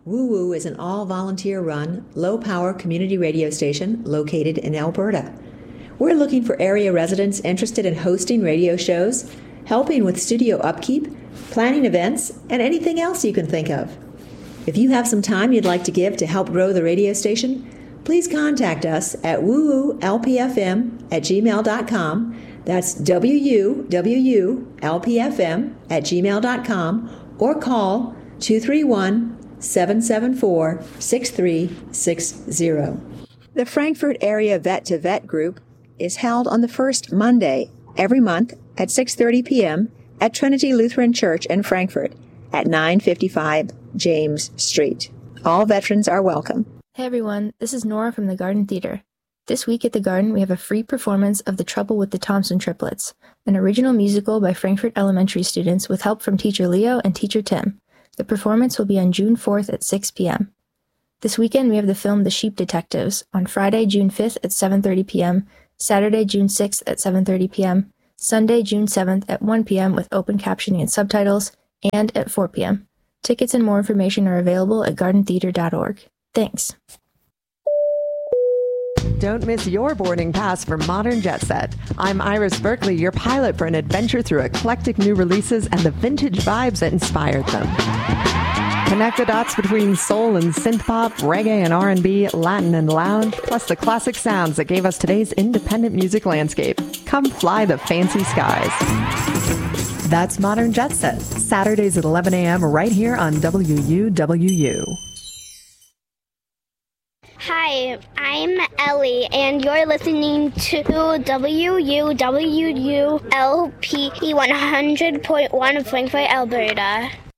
Woo Woo is an all-volunteer-run, low-power community radio station located in Alberta. We're looking for area residents interested in hosting radio shows, helping with studio upkeep, planning events, and anything else you can think of. If you have some time you'd like to give to help grow the radio station, please contact us at woowowlpfm@gmail.com. That's WUWULPFM@gmail.com, or call 231-774-6360. The Frankfort Area Vet to Vet group is held on the first Monday every month at 6:30 p.m. at Trinity Lutheran Church in Frankfort at 955 James Street. All veterans are welcome. Hey everyone, this is Nora from the Garden Theater. This week at the Garden, we have a free performance of The Trouble with the Thompson Triplets, an original musical by Frankfort Elementary students with help from Teacher Leo and Teacher Tim. The performance will be on June 4th at 6 p.m. This weekend, we have the film The Sheep Detectives on Friday, June 5th at 7:30 p.m., Saturday, June 6th at 7:30 p.m., Sunday, June 7th at 1 p.m. with open captioning and subtitles, and at 4 p.m. Tickets and more information are available at gardentheater.org. Thanks. Don't miss your boarding pass for Modern Jet Set. I'm Iris Berkeley, your pilot for an adventure through eclectic new releases and the vintage vibes that inspired them. Connect the dots between soul and synth-pop, reggae and R&B, Latin and lounge, plus the classic sounds that gave us today's independent music landscape. Come fly the fancy skies. That's Modern Jet Set, Saturdays at 11 a.m. right here on WUWU. Hi, I'm Ellie, and you're listening to WUWULP 100.1 Frankfort, Alberta.